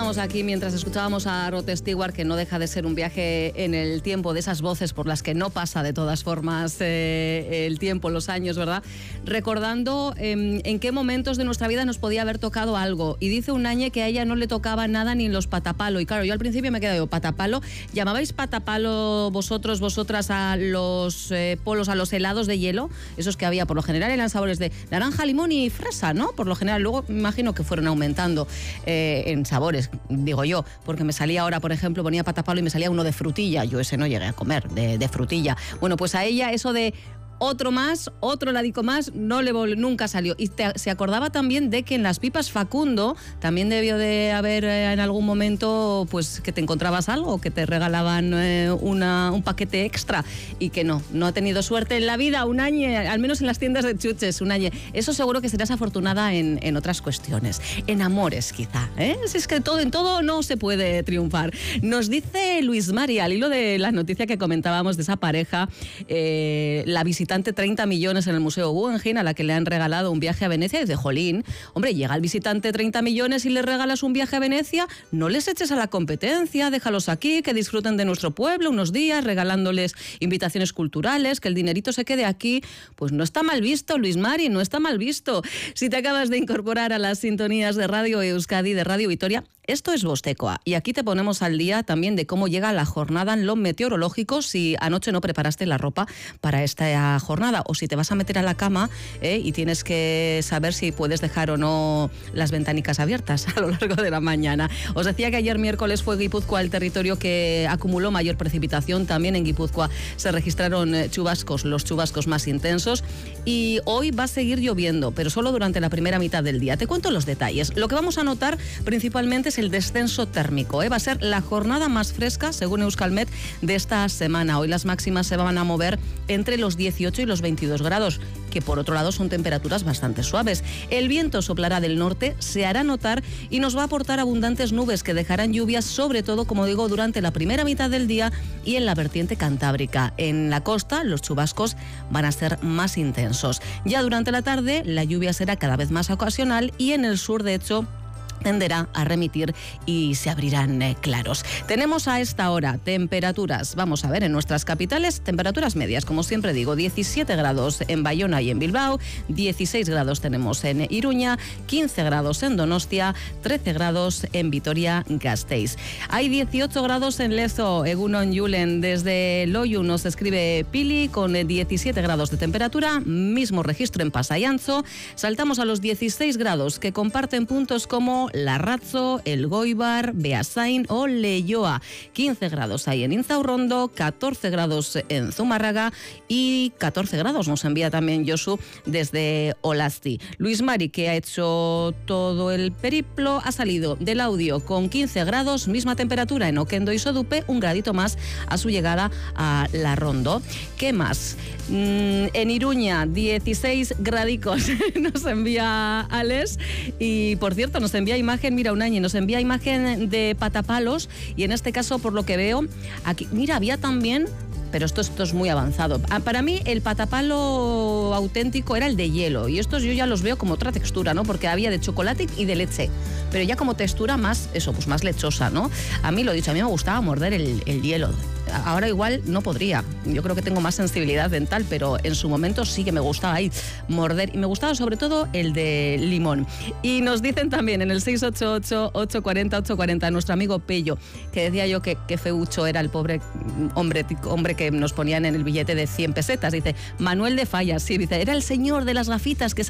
comentábamos aquí mientras escuchábamos a Rod Stewart que no deja de ser un viaje en el tiempo, de esas voces por las que no pasa de todas formas el tiempo, los años, ¿verdad? Recordando en qué momentos de nuestra vida nos podía haber tocado algo. Y dice Unañe que a ella no le tocaba nada ni los patapalo. Y claro, yo al principio me he quedado, ¿patapalo? ¿Llamabais patapalo vosotras a los polos, a los helados de hielo? Esos que había, por lo general eran sabores de naranja, limón y fresa, ¿no? Por lo general, luego me imagino que fueron aumentando en sabores, digo yo, porque me salía ahora, por ejemplo, ponía patapalo y me salía uno de frutilla. Yo ese no llegué a comer, de frutilla. Bueno, pues a ella eso de otro más, otro ladico más, nunca salió. Y se acordaba también de que en las pipas Facundo también debió de haber en algún momento pues que te encontrabas algo, que te regalaban un paquete extra y que no ha tenido suerte en la vida, Unañe, al menos en las tiendas de chuches, Unañe. Eso seguro que serás afortunada en otras cuestiones, en amores quizá, ¿eh? Si es que en todo no se puede triunfar. Nos dice Luis Mari, al hilo de la noticia que comentábamos de esa pareja, la visitante 30 millones en el Museo Guggenheim, a la que le han regalado un viaje a Venecia, y dice, jolín, hombre, llega el visitante 30 millones y le regalas un viaje a Venecia, no les eches a la competencia, déjalos aquí, que disfruten de nuestro pueblo unos días, regalándoles invitaciones culturales, que el dinerito se quede aquí. Pues no está mal visto, Luis Mari, no está mal visto. Si te acabas de incorporar a las sintonías de Radio Euskadi, de Radio Vitoria, esto es Vostekoa, y aquí te ponemos al día también de cómo llega la jornada en lo meteorológico, si anoche no preparaste la ropa para esta jornada, o si te vas a meter a la cama y tienes que saber si puedes dejar o no las ventanicas abiertas a lo largo de la mañana. Os decía que ayer miércoles fue Guipúzcoa el territorio que acumuló mayor precipitación. También en Guipúzcoa se registraron chubascos, los chubascos más intensos, y hoy va a seguir lloviendo, pero solo durante la primera mitad del día. Te cuento los detalles. Lo que vamos a notar principalmente es el descenso térmico. Va a ser la jornada más fresca, según Euskalmet, de esta semana. Hoy las máximas se van a mover entre los 18 y los 22 grados, que por otro lado son temperaturas bastante suaves. El viento soplará del norte, se hará notar y nos va a aportar abundantes nubes que dejarán lluvias, sobre todo, como digo, durante la primera mitad del día y en la vertiente cantábrica. En la costa, los chubascos van a ser más intensos. Ya durante la tarde, la lluvia será cada vez más ocasional y en el sur, de hecho, tenderá a remitir y se abrirán claros. Tenemos a esta hora temperaturas, vamos a ver, en nuestras capitales, temperaturas medias, como siempre digo, 17 grados en Bayona y en Bilbao, 16 grados tenemos en Iruña, 15 grados en Donostia, 13 grados en Vitoria-Gasteiz. Hay 18 grados en Lezo, Egunon Julen, desde Loiu nos escribe Pili, con 17 grados de temperatura, mismo registro en Pasaiantzo. Saltamos a los 16 grados que comparten puntos como Larrazo, El Goibar, Beasain o Leioa. 15 grados hay en Inzaurrondo, 14 grados en Zumárraga y 14 grados nos envía también Josu desde Olasti. Luis Mari, que ha hecho todo el periplo, ha salido del audio con 15 grados, misma temperatura en Oquendo y Sodupe, un gradito más a su llegada a Larrondo. ¿Qué más? En Iruña, 16 gradicos nos envía Alex, y por cierto nos envía imagen, mira, Unañe nos envía imagen de patapalos, y en este caso, por lo que veo aquí, mira, había también, pero esto es muy avanzado. Para mí el patapalo auténtico era el de hielo, y estos yo ya los veo como otra textura, ¿no? Porque había de chocolate y de leche, pero ya como textura más, eso, pues más lechosa, ¿no? A mí, lo dicho, a mí me gustaba morder el hielo. Ahora igual no podría, yo creo que tengo más sensibilidad dental, pero en su momento sí que me gustaba ahí morder, y me gustaba sobre todo el de limón. Y nos dicen también en el 688-840-840 nuestro amigo Pello, que decía yo que feucho era el pobre hombre que nos ponían en el billete de 100 pesetas. Dice, Manuel de Fallas, sí, dice, era el señor de las gafitas que